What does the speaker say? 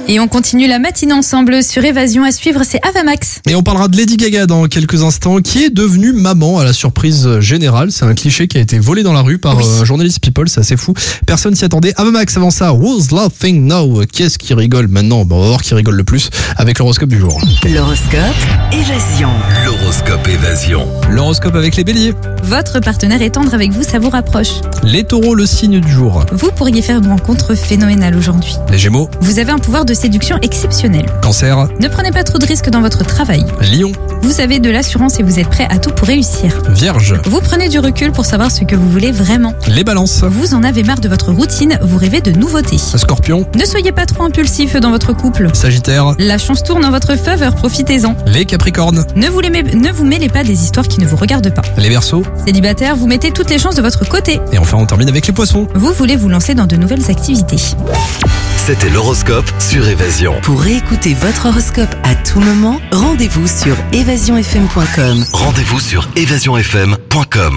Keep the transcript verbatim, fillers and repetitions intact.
Et on continue la matinée ensemble sur Évasion. À suivre, c'est Avamax. Et on parlera de Lady Gaga dans quelques instants, qui est devenue maman à la surprise générale. C'est un cliché qui a été volé dans la rue par oui. un journaliste People, c'est assez fou. Personne s'y attendait. Avamax avant ça, Who's Laughing Now? Qu'est-ce qui rigole maintenant? Bon, on va voir qui rigole le plus avec l'horoscope du jour. L'horoscope Évasion. L'horoscope Évasion. L'horoscope avec les béliers. Votre partenaire est tendre avec vous, ça vous rapproche. Les taureaux, le signe du jour. Vous pourriez faire une rencontre phénoménale aujourd'hui. Les gémeaux. Vous avez un pouvoir de séduction exceptionnel. Cancer. Ne prenez pas trop de risques dans votre travail. Lion. Vous avez de l'assurance et vous êtes prêt à tout pour réussir. Vierge. Vous prenez du recul pour savoir ce que vous voulez vraiment. Les balances. Vous en avez marre de votre routine, vous rêvez de nouveautés. Scorpion. Ne soyez pas trop impulsif dans votre couple. Sagittaire. La chance tourne en votre faveur, profitez-en. Les capricornes. Ne vous, les mê- ne vous mêlez pas des histoires qui ne vous regardent pas. Les verseaux. Célibataire, vous mettez toutes les chances de votre côté. Et enfin, on termine avec les poissons. Vous voulez vous lancer dans de nouvelles activités. C'était l'horoscope sur Évasion. Pour réécouter votre horoscope à tout moment, rendez-vous sur évasion f m point com. Rendez-vous sur évasion f m point com.